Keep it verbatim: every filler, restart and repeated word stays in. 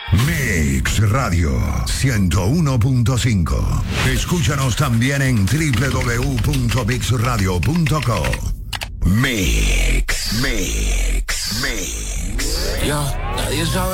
Mix Radio ciento uno punto cinco. Escúchanos también en doble u doble u doble u punto mix radio punto com. Mix, Mix, Mix. Yo, nadie sabe.